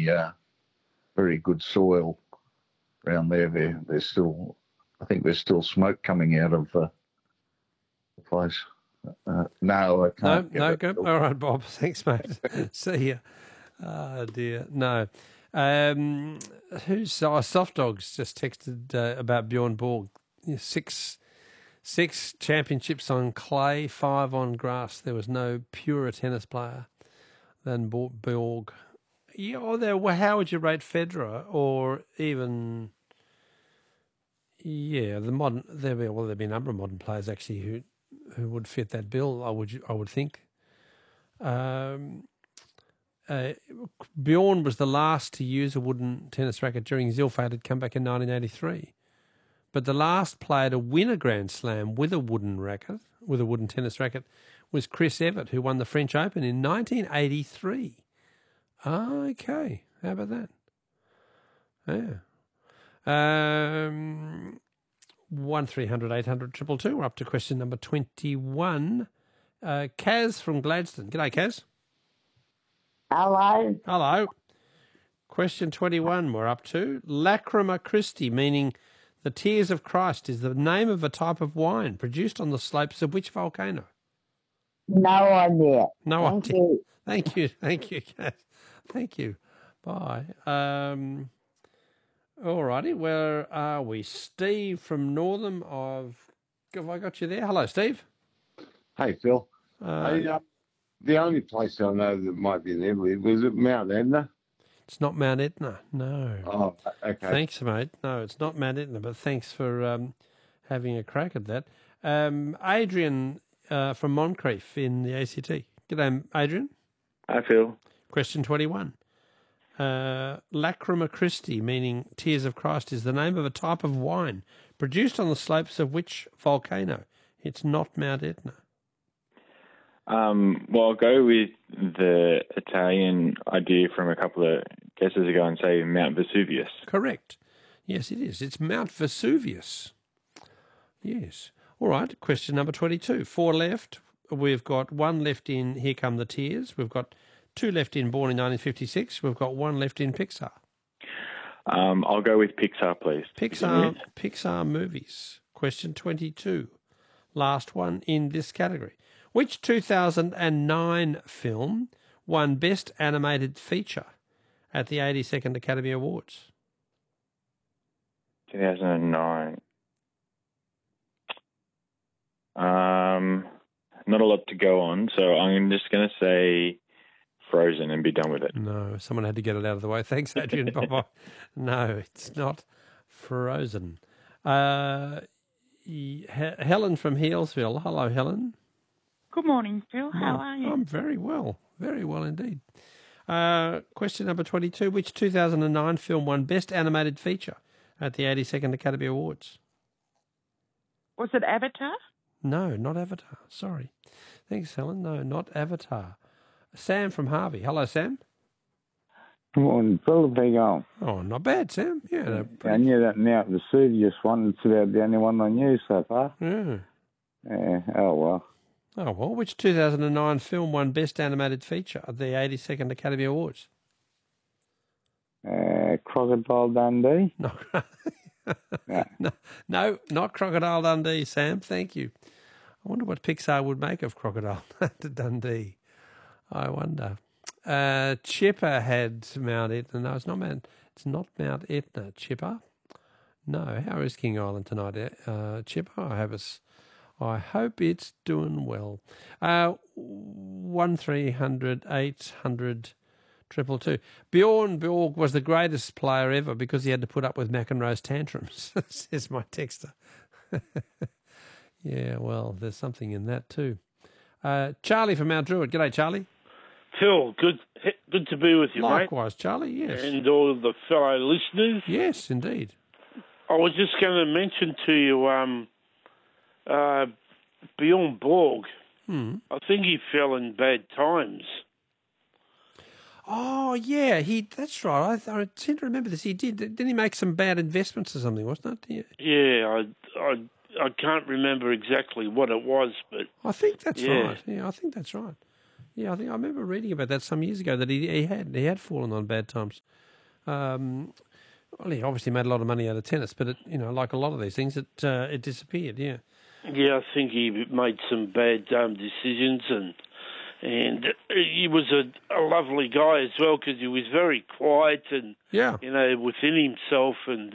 very good soil around there. I think there's still smoke coming out of the place. No, I can't. No, go. All right, Bob. Thanks, mate. See ya. Oh dear, no. Soft Dogs just texted about Bjorn Borg. 6 championships on clay, 5 on grass. There was no purer tennis player than Borg. Yeah, how would you rate Federer or even? Yeah, there'd be a number of modern players actually who would fit that bill. I would think. Bjorn was the last to use a wooden tennis racket during his ill-fated comeback in 1983. But the last player to win a Grand Slam with a wooden tennis racket, was Chris Evert, who won the French Open in 1983. Okay, how about that? Yeah. 1300 800 222. We're up to question number 21. Kaz from Gladstone. G'day, Kaz. Hello. Hello. Question 21 we're up to. Lacrima Christi, meaning the tears of Christ, is the name of a type of wine produced on the slopes of which volcano? No idea. No idea. Thank you, Kaz. Thank you. Bye. All righty. Where are we? Steve from Northam. Have I got you there? Hello, Steve. Hey, Phil. The only place I know that might be there was at Mount Etna. It's not Mount Etna, no. Oh, okay. Thanks, mate. No, it's not Mount Etna, but thanks for having a crack at that. Adrian from Moncrief in the ACT. G'day, Adrian. Hi, Phil. Question 21. Lacrima Christi, meaning tears of Christ, is the name of a type of wine produced on the slopes of which volcano? It's not Mount Etna. Well, I'll go with the Italian idea from a couple of guesses ago and say Mount Vesuvius. Correct. Yes, it is. It's Mount Vesuvius. Yes. All right, question number 22. 4 left. We've got 1 left in Here Come the Tears. We've got 2 left in Born in 1956. We've got 1 left in Pixar. I'll go with Pixar, please. Pixar movies. Question 22. Last one in this category. Which 2009 film won Best Animated Feature at the 82nd Academy Awards? 2009. Not a lot to go on, so I'm just going to say Frozen and be done with it. No, someone had to get it out of the way. Thanks, Adrian. Bye-bye. No, it's not Frozen. Helen from Healesville. Hello, Helen. Good morning, Phil. How are you? I'm very well indeed. Question number 22. Which 2009 film won Best Animated Feature at the 82nd Academy Awards? Was it Avatar? No, not Avatar. Sorry. Thanks, Helen. No, not Avatar. Sam from Harvey. Hello, Sam. Good morning, Phil. How you going? Oh, not bad, Sam. Yeah. I knew that Mount Vesuvius one. It's about the only one I knew so far. Yeah. Oh, well. Oh, well, which 2009 film won Best Animated Feature at the 82nd Academy Awards? Crocodile Dundee? No. No, not Crocodile Dundee, Sam. Thank you. I wonder what Pixar would make of Crocodile Dundee. I wonder. Chipper had Mount Etna. No, it's not Mount Etna. Chipper? No. How is King Island tonight, Chipper? I hope it's doing well. 1300 800 222. Bjorn Borg was the greatest player ever because he had to put up with McEnroe's tantrums, says my texter. Yeah, well, there's something in that too. Charlie from Mount Druitt. G'day, Charlie. Phil, good to be with you, mate. Likewise, Charlie, yes. And all of the fellow listeners. Yes, indeed. I was just going to mention to you Bjorn Borg. I think he fell in bad times. Oh, yeah, that's right. I seem to remember this. He did. Didn't he make some bad investments or something, wasn't it? Yeah, I can't remember exactly what it was, but... I think that's right. Yeah, I think that's right. Yeah, I think I remember reading about that some years ago that he had fallen on bad times. Well, he obviously made a lot of money out of tennis, but it, like a lot of these things, it disappeared. Yeah. Yeah, I think he made some bad decisions, and he was a lovely guy as well because he was very quiet and within himself, and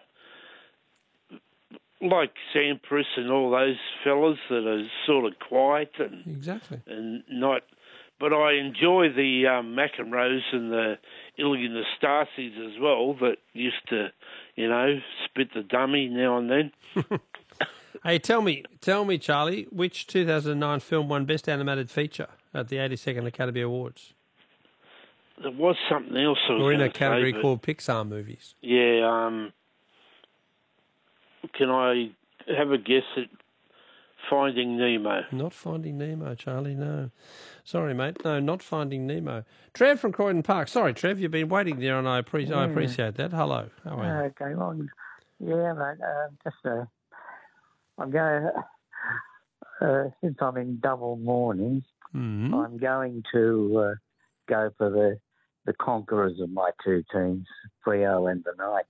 like Sampras and all those fellas that are sort of quiet and not. But I enjoy the McEnroes and the Ilianastasis as well that used to, spit the dummy now and then. Hey, tell me, Charlie, which 2009 film won Best Animated Feature at the 82nd Academy Awards? There was something else I was Or in a gonna category say, called Pixar movies. Yeah, can I have a guess at Finding Nemo? Not Finding Nemo, Charlie, no. Sorry, mate. No, not Finding Nemo. Trev from Croydon Park. Sorry, Trev, you've been waiting there, and I appreciate that. Hello. How are you? Okay, well, yeah, mate. I'm going, since I'm in double mornings, I'm going to go for the conquerors of my two teams, Freo and the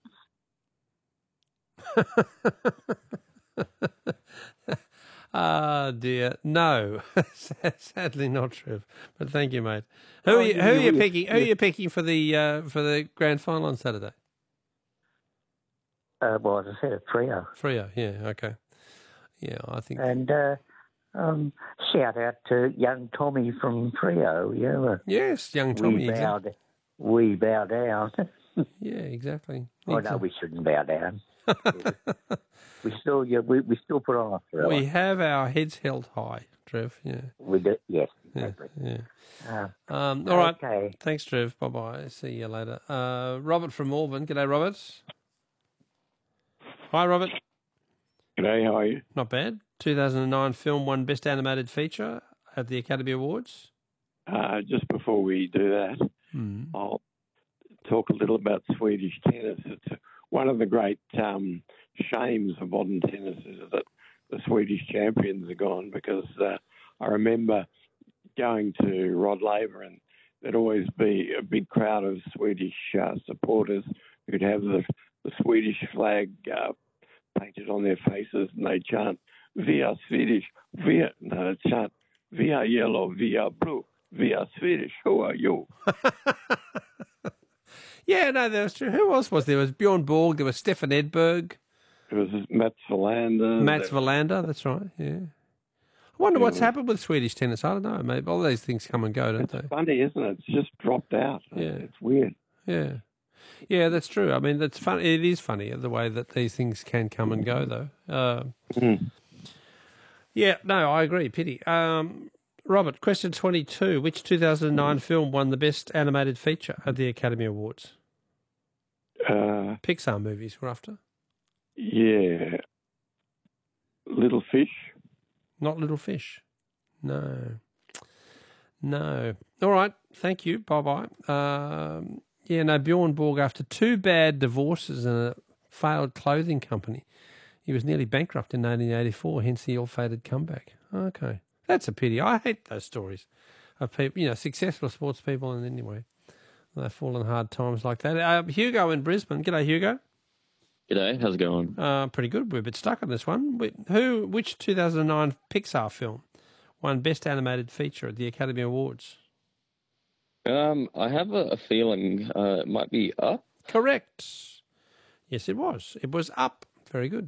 Knights. Ah, dear. No, sadly not, Trev. But thank you, mate. Who are you picking? Who are you picking for the grand final on Saturday? Well, as I said, Freo. Freo, yeah, okay. Yeah, I think. And shout out to young Tommy from Freo. Yeah. Yes, young Tommy. We bow down. Yeah, exactly. Oh no, we shouldn't bow down. we still put on a thriller. We have our heads held high, Trev. Yeah. We do. Yes. Exactly. Yeah. All right. Okay. Thanks, Trev. Bye bye. See you later. Robert from Auburn. G'day, Robert. Hi, Robert. G'day. How are you? Not bad. 2009 film won Best Animated Feature at the Academy Awards. Just before we do that, I'll talk a little about Swedish tennis. It's one of the great shames of modern tennis is that the Swedish champions are gone, because I remember going to Rod Laver and there'd always be a big crowd of Swedish supporters who'd have the Swedish flag painted on their faces, and they'd chant, "Vi are Swedish, they'd chant, "Vi are yellow, vi are blue, vi are Swedish, who are you?" Yeah, no, that was true. Who else was there? There was Bjorn Borg, there was Stefan Edberg. There was Mats Wilander. Mats Wilander, that's right, yeah. I wonder what's happened with Swedish tennis. I don't know. Maybe all these things come and go, don't they? It's funny, isn't it? It's just dropped out. Yeah. It's weird. Yeah. Yeah, that's true. I mean, that's fun. It is funny the way that these things can come and go, though. Yeah, no, I agree. Pity. Robert, question 22. Which 2009 film won the Best Animated Feature at the Academy Awards? Pixar movies we're after. Yeah. Little Fish? Not Little Fish. No. All right. Thank you. Bye-bye. Yeah, no, Bjorn Borg, after two bad divorces and a failed clothing company, he was nearly bankrupt in 1984, hence the ill-fated comeback. Okay. That's a pity. I hate those stories of people, successful sports people, and anyway, they fall in hard times like that. Hugo in Brisbane. G'day, Hugo. G'day. How's it going? Pretty good. We're a bit stuck on this one. Which 2009 Pixar film won Best Animated Feature at the Academy Awards? I have a feeling it might be Up. Correct. Yes, it was. It was Up. Very good.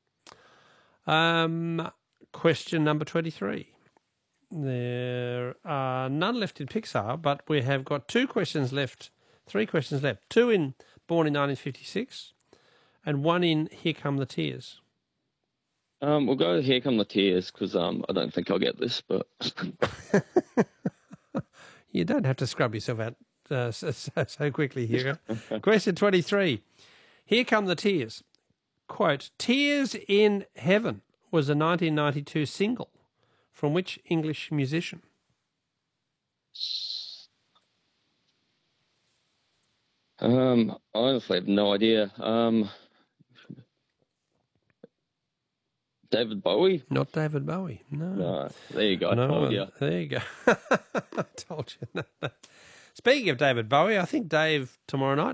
Question number 23. There are none left in Pixar, but we have got three questions left. Two Born in 1956 and one in Here Come the Tears. We'll go Here Come the Tears because I don't think I'll get this, but... You don't have to scrub yourself out so quickly, Hugo. Question 23. Here Come the Tears. Quote, "Tears in Heaven" was a 1992 single from which English musician? I honestly have no idea. David Bowie? Not David Bowie, no. No, there you go. No, Told you. there you go. I told you. Speaking of David Bowie, I think Dave tomorrow night